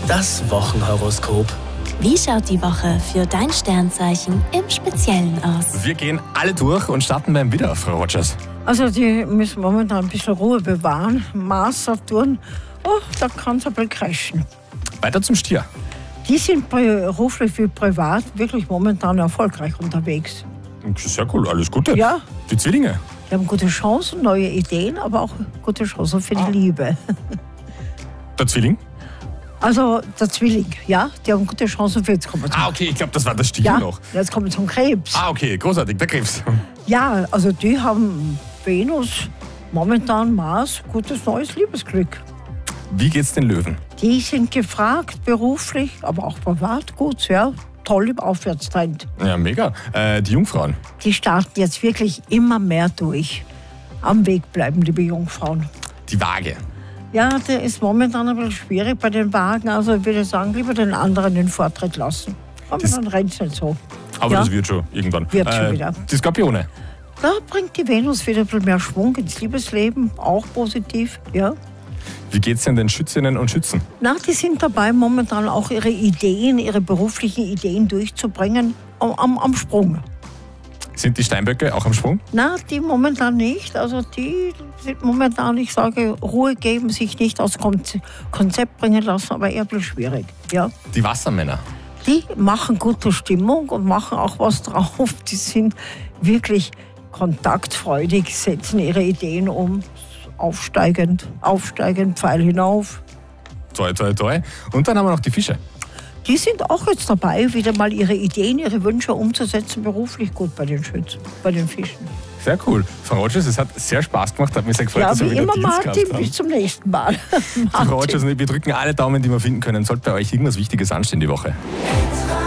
Das Wochenhoroskop. Wie schaut die Woche für dein Sternzeichen im Speziellen aus? Wir gehen alle durch und starten beim Widder, Frau Rogers. Also die müssen momentan ein bisschen Ruhe bewahren. Mars, Saturn, da kann es ein bisschen crashen. Weiter zum Stier. Die sind beruflich wie privat wirklich momentan erfolgreich unterwegs. Sehr cool, alles Gute. Ja. Die Zwillinge. Die haben gute Chancen, neue Ideen, aber auch gute Chancen für die Liebe. Der Zwilling? Also der Zwilling, ja, die haben gute Chancen für jetzt kommen wir zum Okay, ich glaube, das war der Stier ja, noch. jetzt kommen wir zum Krebs. Okay, großartig, der Krebs. Ja, also die haben Venus, momentan Mars, gutes neues Liebesglück. Wie geht's den Löwen? Die sind gefragt, beruflich, aber auch privat gut, ja. Toll im Aufwärtstrend. Ja, mega. Die Jungfrauen. Die starten jetzt wirklich immer mehr durch. Am Weg bleiben, liebe Jungfrauen. Die Waage. Ja, der ist momentan ein bisschen schwierig bei den Wagen. Also ich würde sagen, lieber den anderen den Vortritt lassen. Aber dann rennt es nicht so. Aber Ja. das wird schon irgendwann. Wird schon wieder. Die Skorpione. Da bringt die Venus wieder ein bisschen mehr Schwung ins Liebesleben. Auch positiv, ja. Wie geht's denn den Schützinnen und Schützen? Na, die sind dabei, momentan auch ihre Ideen, ihre beruflichen Ideen durchzubringen am Sprung. Sind die Steinböcke auch am Sprung? Na, die momentan nicht. Also die sind momentan, ich sage, Ruhe geben, sich nicht aus Konzept bringen lassen, aber eher ein bisschen schwierig. Ja. Die Wassermänner. Die machen gute Stimmung und machen auch was drauf. Die sind wirklich kontaktfreudig, setzen ihre Ideen um. Aufsteigend, Pfeil hinauf. Toi, toi, toi. Und dann haben wir noch die Fische. Die sind auch jetzt dabei, wieder mal ihre Ideen, ihre Wünsche umzusetzen, beruflich gut bei den Fischen. Sehr cool. Frau Rogers, es hat sehr Spaß gemacht, hat mich sehr gefreut, Ja, dass wir wie wieder immer, Deals gehabt Martin, haben. bis zum nächsten Mal. Frau Rogers und ich, wir drücken alle Daumen, die wir finden können. Sollte bei euch irgendwas Wichtiges anstehen die Woche.